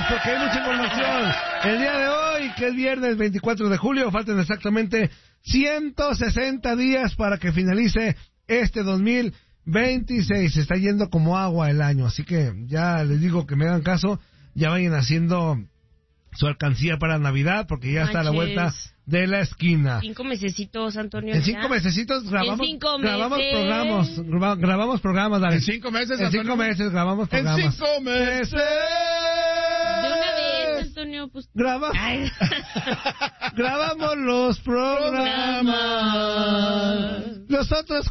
porque hay mucha información. El día de hoy, que es viernes 24 de julio, faltan exactamente 160 días para que finalice este 2026. Se está yendo como agua el año, así que ya les digo que me hagan caso, ya vayan haciendo su alcancía para Navidad, porque ya está a la vuelta de la esquina. 5 mesecitos, Antonio. En 5 mesecitos grabamos programas, dale. En 5 meses, En 5 meses grabamos programas. En 5 meses. De una vez, Antonio, pues... Grabamos los programas. Los otros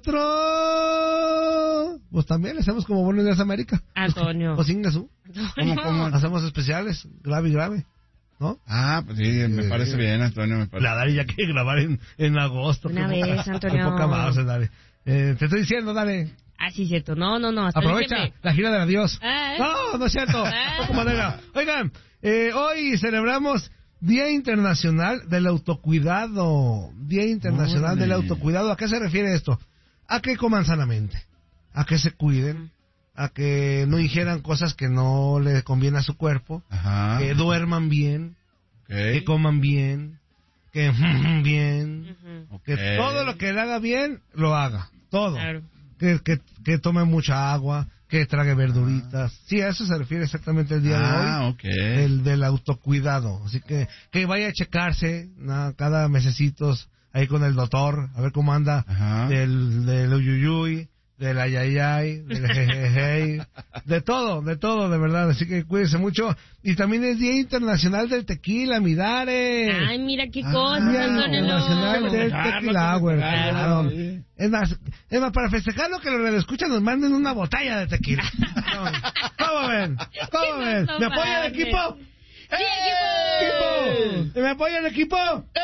4, pues también le hacemos como Buenos Días América. Antonio. Pues Ingasú. ¿Cómo? Hacemos especiales, grave, ¿no? Ah, pues sí, me parece bien, Antonio, me parece. La Dari ya quiere grabar en agosto. Una vez, Antonio. Poca más, dale. Te estoy diciendo, dale. Ah, sí, cierto. No. Aprovecha la gira del adiós. No es cierto. Poco madera. Oigan, hoy celebramos Día Internacional del Autocuidado. Día Internacional del Autocuidado. ¿A qué se refiere esto? A que coman sanamente, a que se cuiden, a que no ingieran cosas que no le conviene a su cuerpo, que duerman bien, que coman bien, que bien, que todo lo que le haga bien, lo haga, todo. Claro. Que tome mucha agua, que trague verduritas. Sí, a eso se refiere exactamente el día de hoy. El del autocuidado. Así que vaya a checarse cada mesecitos ahí con el doctor, a ver cómo anda del uyuyuy, del ayayay, del jejejey, de todo, de verdad. Así que cuídense mucho. Y también es Día Internacional del Tequila, mi Dare. Ay, mira qué cosa, Día Internacional del Tequila, güey. Claro. Es más, para festejarlo, que los escuchan nos manden una botella de tequila. ¿Cómo ven? ¿Me apoya el equipo? ¡Sí, equipo! ¿Me apoya el equipo?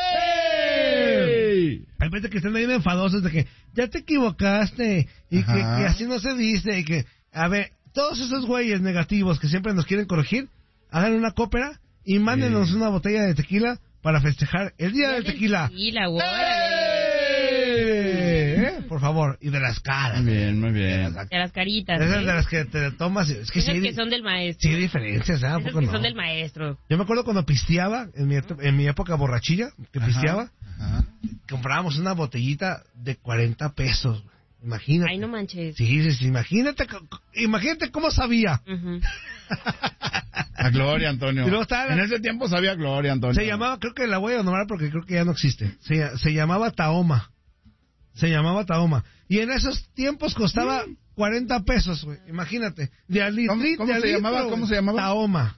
¡Ey! Hay veces que están ahí enfadosos de que ya te equivocaste y que así no se dice y que, a ver, todos esos güeyes negativos que siempre nos quieren corregir, hagan una cópera y mándenos una botella de tequila para festejar el Día del Tequila. Por favor, y de las caras. Muy bien. De las caritas. Esas de las que te tomas. Es que esas que son del maestro. Sí, hay diferencias, ¿sabes? Esas que son del maestro. Yo me acuerdo cuando pisteaba, en mi época borrachilla, que pisteaba, comprábamos una botellita de 40 pesos. Imagínate. Ay, no manches. Sí, imagínate cómo sabía. A Gloria, Antonio. En ese tiempo sabía Gloria, Antonio. Se llamaba, creo que la voy a nombrar porque creo que ya no existe. Se llamaba Tahoma. Y en esos tiempos costaba 40 pesos, güey. Imagínate. ¿Cómo se llamaba? Tahoma.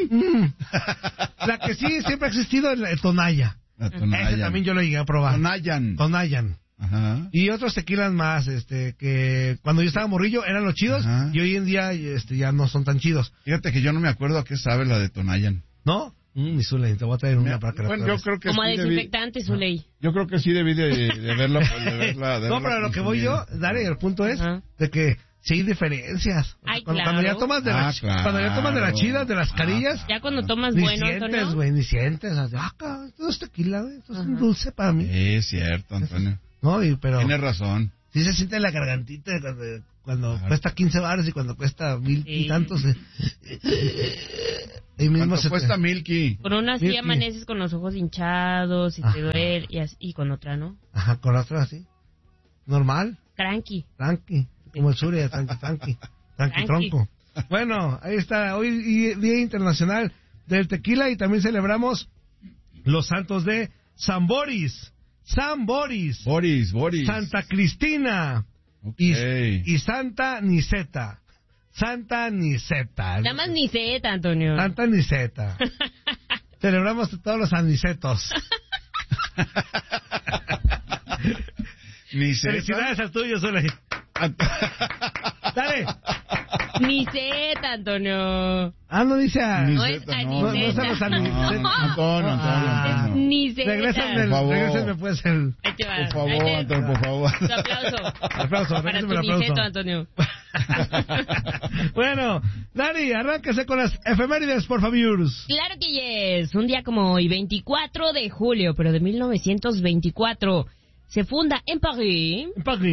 La que sí siempre ha existido es la Tonaya. Ese también yo lo llegué a probar. Tonayan. Ajá. Y otros tequilas más, que cuando yo estaba morrillo eran los chidos. Y hoy en día ya no son tan chidos. Fíjate que yo no me acuerdo a qué sabe la de Tonayan. ¿No? Mi Zuley, te voy a traer una para que la yo creo que como sí desinfectante, Zuley. Yo creo que sí debí de verla. No, pero lo que voy yo, Dare, el punto es de que sí hay diferencias. Ay, cuando ya tomas de las chidas, de las carillas. Ya cuando tomas bueno, Antonio. Ni sientes, todo es tequila, güey, esto es un dulce para mí. Es cierto, Antonio. No, pero tienes razón. Sí se siente en la gargantita cuando cuesta 15 baros y cuando cuesta 1000 y tantos. ¿Cuánto cuesta Milky? Con una así amaneces con los ojos hinchados y te duele y con otra, ¿no? Ajá, con otra así. Normal. Tranqui. Como el Surya, tranqui tronco. Bueno, ahí está. Hoy Día Internacional del Tequila y también celebramos los santos de San Boris. Boris. Santa Cristina. Y Santa Niceta. Nada más Niceta, Antonio. Santa Niceta. Celebramos todos los anicetos. Felicidades al tuyo, Soley. Dale. Niceta, Antonio. No dice no es Aniceta. Antonio. Niceta. Regrésenme pues el... Ahí te va. Por favor, Antonio, por favor. Tu aplauso. Para tu Niceto, Antonio. Bueno, Dani, arránquese con las efemérides, por favor. Claro que yes. Un día como hoy, 24 de julio, pero de 1924, se funda en París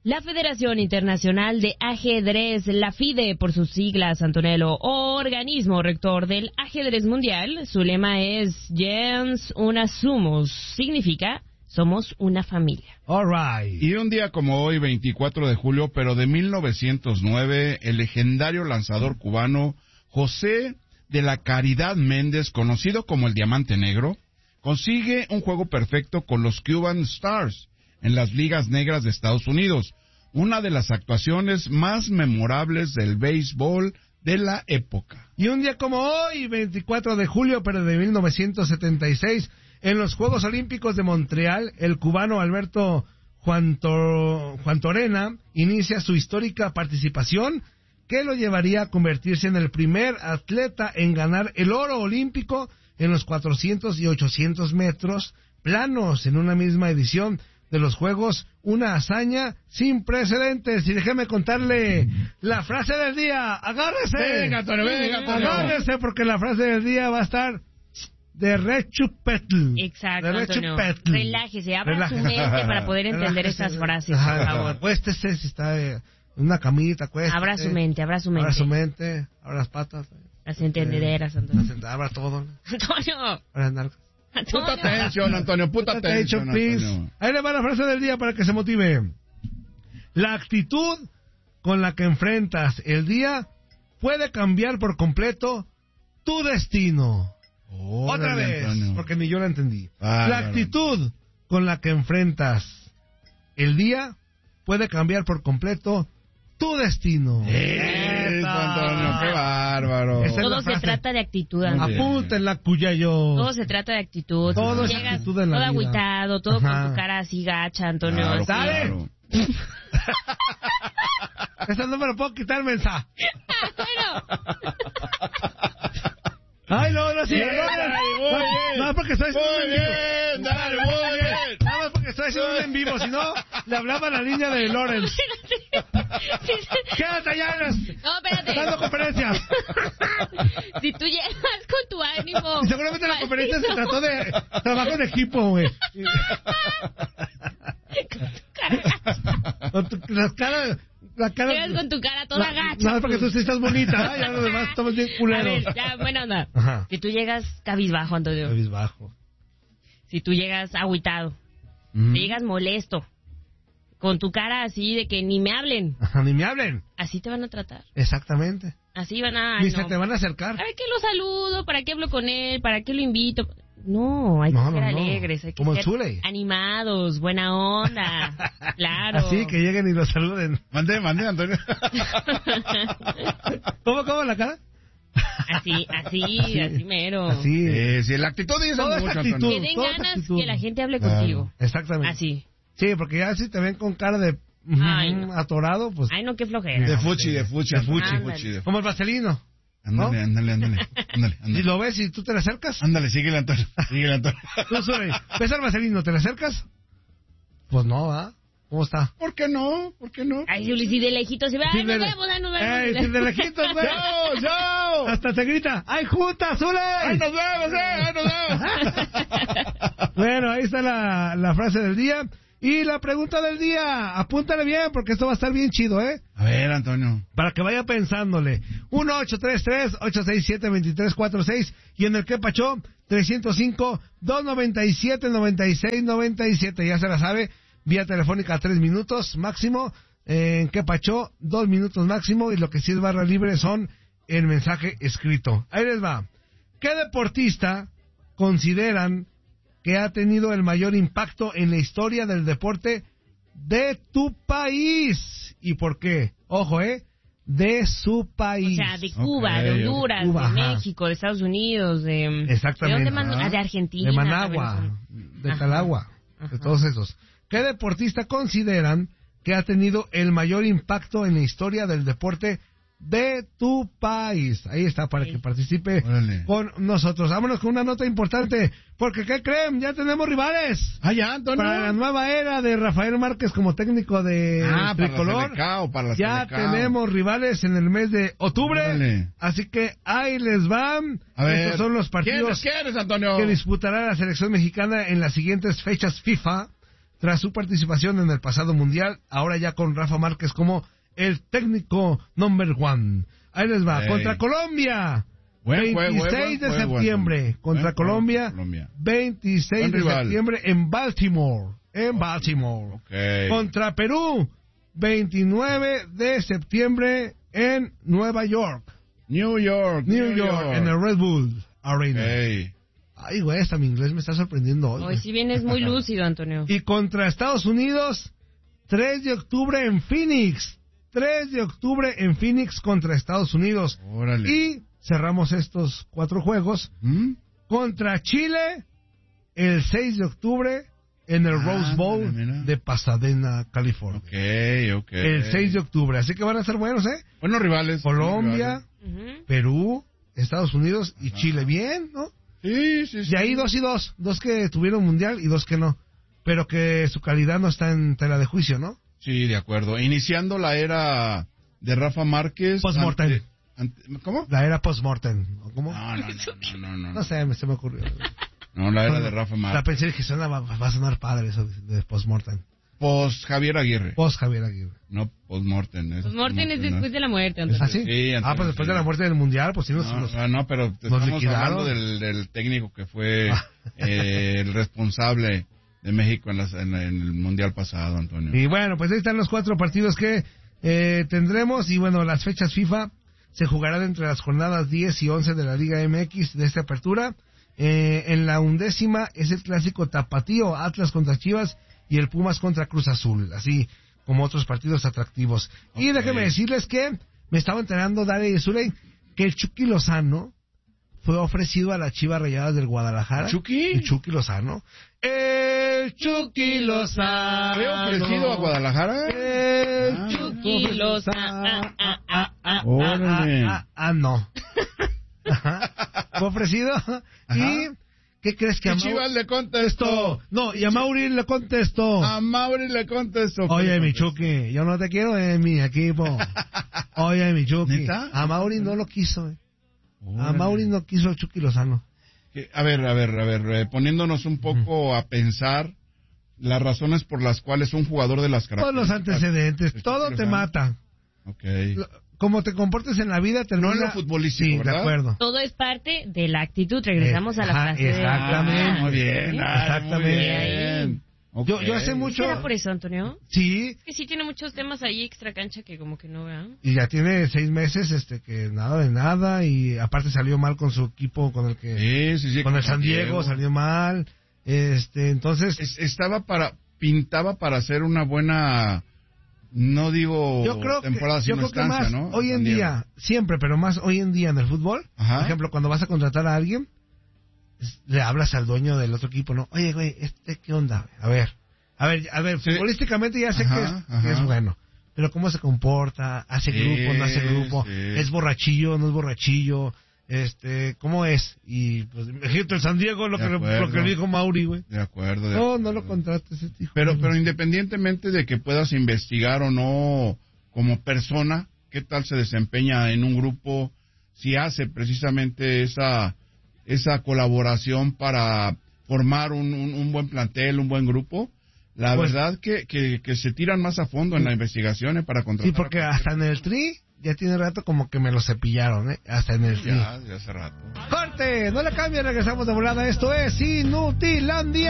La Federación Internacional de Ajedrez, la FIDE por sus siglas, Antonello, organismo rector del ajedrez mundial, su lema es Gens una sumus, significa somos una familia. All right. Y un día como hoy, 24 de julio, pero de 1909, el legendario lanzador cubano José de la Caridad Méndez, conocido como el Diamante Negro, consigue un juego perfecto con los Cuban Stars en las ligas negras de Estados Unidos, una de las actuaciones más memorables del béisbol de la época. Y un día como hoy, 24 de julio, pero de 1976, en los Juegos Olímpicos de Montreal, el cubano Alberto Juan Torena inicia su histórica participación que lo llevaría a convertirse en el primer atleta en ganar el oro olímpico en los 400 y 800 metros planos en una misma edición de los Juegos, una hazaña sin precedentes. Y déjeme contarle la frase del día. ¡Agárrese! Venga, Antonio, venga, Antonio. Agárrese, porque la frase del día va a estar de rechupetl. Exacto, Antonio. Relájese, abra su mente para poder entender esas frases, por favor. Acuéstese si está en una camita, acuéstese. Abra su mente, abra su mente. Abra su mente, abra las patas. Las entendederas, Antonio. Abra todo. Antonio. Abra las nalgas. Puta atención, Antonio, puta atención, Antonio. Ahí le va la frase del día para que se motive. La actitud con la que enfrentas el día puede cambiar por completo tu destino. Otra vez, Antonio, porque ni yo la entendí. La actitud con la que enfrentas el día puede cambiar por completo tu destino. Eso, Antonio, qué bárbaro. Todo se trata de actitud, Antonio. Apúntenla, cuyayo. Todo se trata de actitud. Todo es actitud en la todo vida. agüitado, todo con tu cara así gacha, Antonio. Claro, así. claro. Ese no me lo puedo quitar, mensa. Bueno. Ay, no, sí. No, porque estoy haciendo muy bien, dale, muy bien. Nada más porque estoy haciendo un en vivo, si no, le hablaba la línea de Lawrence. Quédate allá, no, espérate. Dando conferencias. Si tú llegas con tu ánimo. Y seguramente la conferencia se trató de trabajo en equipo, güey. Con tu cara. La cara. Llegas con tu cara toda gacha. No, porque tú sí estás bonita, ¿eh? Ya los demás estamos bien culeros. A ver, ya, bueno, nada. Ajá. Si tú llegas cabizbajo, Antonio. Cabizbajo. Si tú llegas agüitado. Si llegas molesto. Con tu cara así de que ni me hablen. Ajá, ni me hablen. Así te van a tratar. Exactamente. Así van a... Ni se te van a acercar. ¿Para qué lo saludo? ¿Para qué hablo con él? ¿Para qué lo invito? No, hay que ser alegres, hay que como ser animados, buena onda, claro. Así que lleguen y los saluden. Mande, Antonio. ¿Cómo la cara? Así mero. Así. Sí, la actitud dice mucho, Antonio. Que den ganas que la gente hable contigo. Exactamente. Así. Sí, porque ya si te ven con cara de atorado, pues... Ay, no, qué flojera. De fuchi. Como el vaselino. Ándale. Si lo ves y tú te le acercas. Ándale, síguele, Antonio. Tú ves al vaselino, ¿te le acercas? Pues no, ¿ah? ¿Cómo está? ¿Por qué no? Ay, Juli, si de lejitos se ve, ay, nos vemos. Ey, si de lejitos, güey. ¡Yo! Hasta te grita, ¡ay, juntas, Zule! ¡Ay, nos vemos, ¡ay, nos vemos! Bueno, ahí está la frase del día. Y la pregunta del día, apúntale bien, porque esto va a estar bien chido, ¿eh? A ver, Antonio. Para que vaya pensándole. 1-833-867-2346 y en el que pachó, 305-297-9697. Ya se la sabe, vía telefónica 3 minutos máximo. En que pachó, 2 minutos máximo. Y lo que sí es barra libre son el mensaje escrito. Ahí les va. ¿Qué deportista consideran que ha tenido el mayor impacto en la historia del deporte de tu país? ¿Y por qué? Ojo, de su país. O sea, de Cuba, de Honduras, de México, de Estados Unidos, de... Exactamente. ¿De dónde de Argentina? De Managua, de Talagua, de todos esos. ¿Qué deportista consideran que ha tenido el mayor impacto en la historia del deporte de tu país? Ahí está, para que participe con nosotros. Vámonos con una nota importante, porque ¿qué creen? Ya tenemos rivales. Ya, Antonio. Para la nueva era de Rafael Márquez como técnico de Tricolor. Ya tenemos rivales en el mes de octubre. Así que ahí les van. Estos son los partidos ¿Quiénes, Antonio? que disputará la selección mexicana en las siguientes fechas FIFA. tras su participación en el pasado mundial, ahora ya con Rafa Márquez como el técnico number 1. Ahí les va, contra Colombia, 26 de septiembre, contra Colombia, 26 de septiembre en Baltimore, Okay. Contra Perú, 29 de septiembre en Nueva York. New York, en el Red Bull Arena. Okay. Ay, güey, hasta mi inglés me está sorprendiendo hoy. Hoy sí vienes muy lúcido, Antonio. Y contra Estados Unidos, 3 de octubre en Phoenix. 3 de octubre en Phoenix contra Estados Unidos. Órale. Y cerramos estos 4 juegos contra Chile el 6 de octubre en el Rose Bowl de Pasadena, California. Ok. El 6 de octubre. Así que van a ser buenos, ¿eh? Buenos rivales. Colombia, Perú, Estados Unidos y Chile. Bien, ¿no? Sí. Y ahí 2 y 2. 2 que tuvieron mundial y 2 que no. Pero que su calidad no está en tela de juicio, ¿no? Sí, de acuerdo. Iniciando la era de Rafa Márquez. Postmortem. ¿Cómo? La era postmortem. ¿Cómo? No. No sé, se me ocurrió. No, la era de Rafa Márquez. La pensé que va a sonar padre eso de postmortem. Post Javier Aguirre. No, postmortem. Postmortem es después de la muerte, Antonio. ¿Ah, sí? Sí, Antonio, pues después de la muerte del mundial, pues sí No, pero estamos hablando del técnico que fue el responsable de México en el mundial pasado, Antonio. Y bueno, pues ahí están los 4 partidos que tendremos. Y bueno, las fechas FIFA se jugarán entre las jornadas 10 y 11 de la Liga MX de esta apertura. En la 11ª es el clásico tapatío, Atlas contra Chivas y el Pumas contra Cruz Azul, así como otros partidos atractivos. Okay. Y déjenme decirles que me estaba enterando, Daria y Zuley, que el Chucky Lozano fue ofrecido a las Chivas Rayadas del Guadalajara. ¿El Chucky Lozano? El Chucky Lozano. ¿Fue ofrecido a Guadalajara? El Chucky Lozano. No. Fue ofrecido. Ajá. ¿Y qué crees que a Chivas le contestó? No, y a Mauri le contestó. Oye, mi Chucky, yo no te quiero en mi equipo. Oye, mi Chucky. ¿Neta? A Mauri no lo quiso. A Mauri no quiso el Chucky Lozano. A ver, poniéndonos un poco a pensar las razones por las cuales un jugador de las características... Todos los antecedentes, todo te mata. Okay. Como te comportes en la vida, termina... No en lo futbolístico, ¿verdad? De acuerdo. Todo es parte de la actitud. Regresamos a la frase. Exactamente. Muy bien. Exactamente. Muy bien. Okay. Yo hace mucho... ¿Era por eso, Antonio? Sí. Es que sí tiene muchos temas ahí extra cancha que como que no vean. Y ya tiene 6 meses que nada de nada, y aparte salió mal con su equipo, con el que... Sí, con el San Diego salió mal. Entonces... Pintaba para hacer una buena... No digo temporada, sino estancia, ¿no? Hoy en día, siempre, pero más hoy en día en el fútbol, por ejemplo, cuando vas a contratar a alguien, le hablas al dueño del otro equipo, ¿no? Oye, güey, ¿qué onda? A ver, sí. Futbolísticamente ya sé que es bueno, pero ¿cómo se comporta? ¿Hace grupo, no hace grupo? Sí. ¿Es borrachillo, no es borrachillo? ¿Cómo es? Y pues imagínate el San Diego, lo que dijo Mauri, güey. De acuerdo. No lo contrates, ese hijo. Pero independientemente de que puedas investigar o no como persona, ¿qué tal se desempeña en un grupo? Si hace precisamente esa colaboración para formar un buen plantel, un buen grupo. La verdad que se tiran más a fondo en la investigación para contratar. Sí, porque hasta en el Tri ya tiene rato como que me lo cepillaron, hasta en el Tri. Ya hace rato. ¡Corte! No le cambien, regresamos de volada. Esto es Inutilandia.